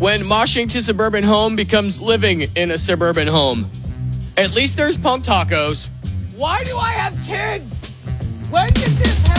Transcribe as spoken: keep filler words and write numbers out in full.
when moshing to suburban home becomes living in a suburban home. At least there's punk tacos. Why do I have kids? When did this happen?